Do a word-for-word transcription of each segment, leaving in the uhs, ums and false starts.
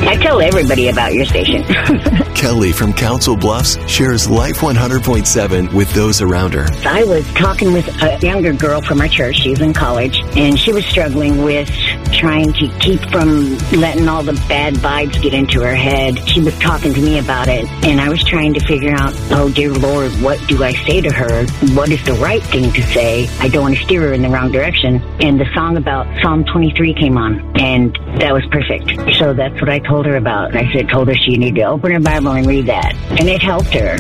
I tell everybody about your station. Kelly from Council Bluffs shares Life one hundred point seven with those around her. I was talking with a younger girl from our church. She's in college, and she was struggling with trying to keep from letting all the bad vibes get into her head. She was talking to me about it, and I was trying to figure out, oh, dear Lord, what do I say to her? What is the right thing to say? I don't want to steer her in the wrong direction. And the song about Psalm twenty-three came on, and that was perfect. So that's what I told her about. I said, told her she needed to open her Bible and read that, and it helped her.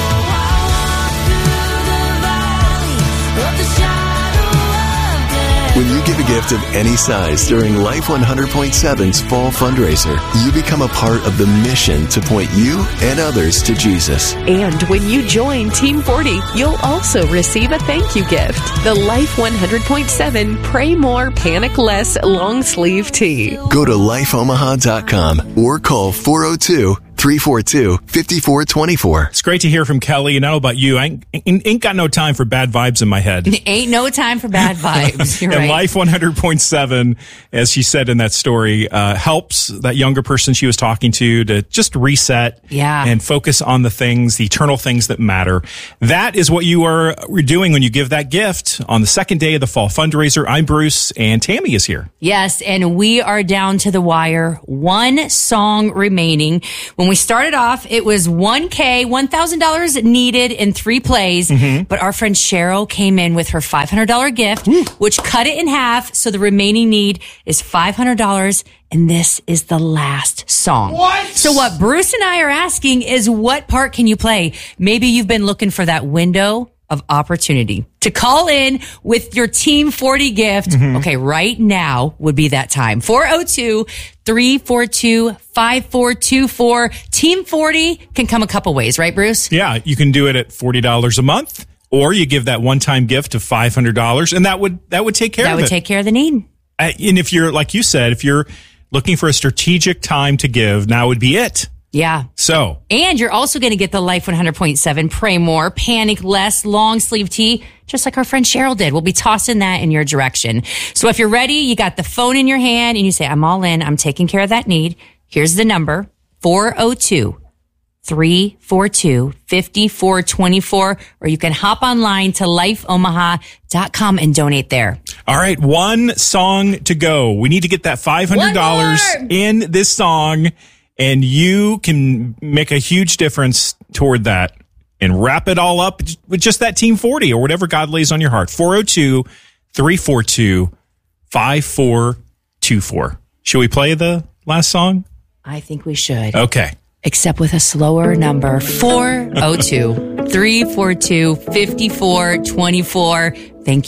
When you give a gift of any size during Life one hundred point seven's Fall Fundraiser, you become a part of the mission to point you and others to Jesus. And when you join Team forty, you'll also receive a thank you gift. The Life one hundred point seven Pray More, Panic Less long sleeve tee. Go to life omaha dot com or call four oh two, three four two, five four two four. It's great to hear from Kelly. And I don't know about you. I ain't, ain't, ain't got no time for bad vibes in my head. Ain't no time for bad vibes. You're and right. Life one hundred point seven, as she said in that story, uh, helps that younger person she was talking to to just reset yeah. and focus on the things, the eternal things that matter. That is what you are doing when you give that gift on the second day of the Fall Fundraiser. I'm Bruce, and Tammy is here. Yes, and we are down to the wire. One song remaining. When we started off, it was one K, one thousand dollars needed in three plays. Mm-hmm. But our friend Cheryl came in with her five hundred dollars gift, Woo. which cut it in half. So the remaining need is five hundred dollars. And this is the last song. What? So what Bruce and I are asking is, what part can you play? Maybe you've been looking for that window of opportunity to call in with your Team forty gift. Mm-hmm. Okay, right now would be that time. four oh two, three four two, five four two four. Team forty can come a couple ways, right, Bruce? Yeah, you can do it at forty dollars a month, or you give that one-time gift of five hundred dollars, and that would that would take care that of it. That it. would take care of the need. Uh, and if you're, like you said, if you're looking for a strategic time to give, now would be it. Yeah. So. And you're also going to get the Life one hundred point seven Pray More, Panic Less long sleeve tee, just like our friend Cheryl did. We'll be tossing that in your direction. So if you're ready, you got the phone in your hand and you say, I'm all in, I'm taking care of that need. Here's the number, four oh two, three four two, five four two four, or you can hop online to life omaha dot com and donate there. All right, one song to go. We need to get that five hundred dollars in this song, and you can make a huge difference toward that and wrap it all up with just that Team forty or whatever God lays on your heart. four oh two, three four two, five four two four. Should we play the last song? I think we should. Okay. Except with a slower number, four oh two, three four two, five four two four. Thank you.